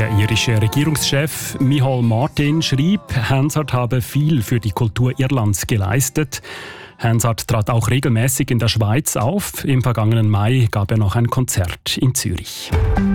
Der irische Regierungschef Micheál Martin schrieb, Hansard habe viel für die Kultur Irlands geleistet. Hansard trat auch regelmäßig in der Schweiz auf. Im vergangenen Mai gab er noch ein Konzert in Zürich.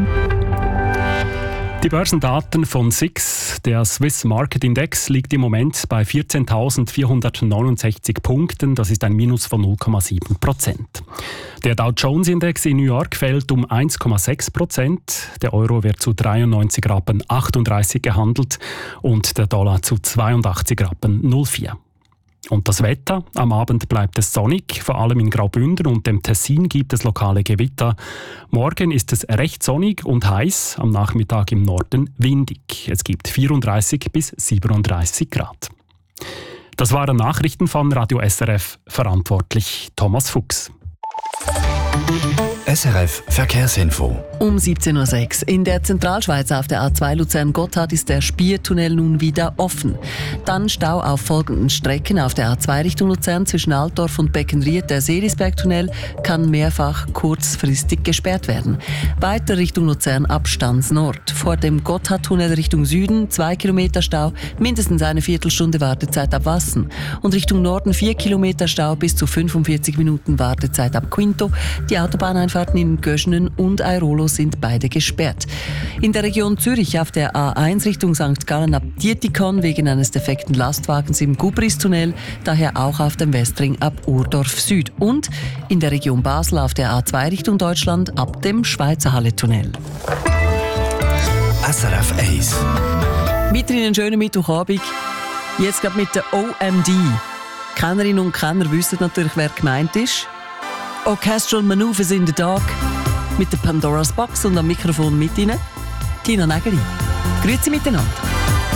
Die Börsendaten von SIX, der Swiss Market Index, liegt im Moment bei 14.469 Punkten. Das ist ein Minus von 0,7%. Der Dow Jones Index in New York fällt um 1,6%. Der Euro wird zu 93,38 Rappen gehandelt und der Dollar zu 82,04 Rappen. Und das Wetter? Am Abend bleibt es sonnig, vor allem in Graubünden und dem Tessin gibt es lokale Gewitter. Morgen ist es recht sonnig und heiß, am Nachmittag im Norden windig. Es gibt 34 bis 37 Grad. Das waren Nachrichten von Radio SRF, verantwortlich Thomas Fuchs. SRF Verkehrsinfo. Um 17.06 Uhr in der Zentralschweiz auf der A2 Luzern-Gotthard ist der Spiertunnel nun wieder offen. Dann Stau auf folgenden Strecken. Auf der A2 Richtung Luzern zwischen Altdorf und Beckenried. Der Seelisbergtunnel kann mehrfach kurzfristig gesperrt werden. Weiter Richtung Luzern ab Stanz-Nord. Vor dem Gotthardtunnel Richtung Süden 2 Kilometer Stau, mindestens eine Viertelstunde Wartezeit ab Wassen. Und Richtung Norden 4 Kilometer Stau bis zu 45 Minuten Wartezeit ab Quinto. Die Autobahneinfahrten in Göschenen und Airolo sind beide gesperrt. In der Region Zürich auf der A1 Richtung St. Gallen ab Dietikon wegen eines defekten Lastwagens im Gubristunnel, daher auch auf dem Westring ab Urdorf Süd. Und in der Region Basel auf der A2 Richtung Deutschland ab dem Schweizer Halle-Tunnel. SRF 1. Weiterhin einen schönen Mittwochabend. Jetzt gerade mit der OMD. Kennerinnen und Kenner wissen natürlich, wer gemeint ist. Orchestral Maneuvers in the Dark mit der Pandora's Box und am Mikrofon mit Ihnen Tina Nägeli. Grüezi miteinander.